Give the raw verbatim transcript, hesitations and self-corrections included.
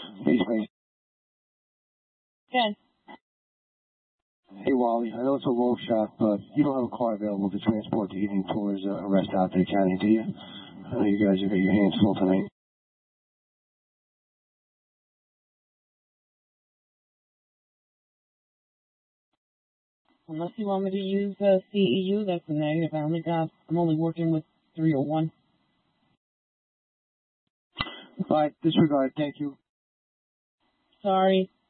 Hey, Space. Ken. Hey, Wally. I know it's a low shot, but you don't have a car available to transport the evening tours uh, arrest out to the county, do you? I know you guys have got your hands full tonight. Unless you want me to use uh, C E U, that's a negative. I only got, I'm only working with three oh one. All right, disregard. Thank you. Sorry.